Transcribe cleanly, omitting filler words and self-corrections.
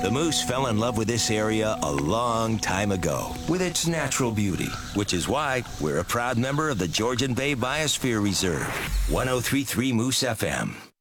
The Moose fell in love with this area a long time ago, with its natural beauty, which is why we're a proud member of the Georgian Bay Biosphere Reserve. 103.3 Moose FM.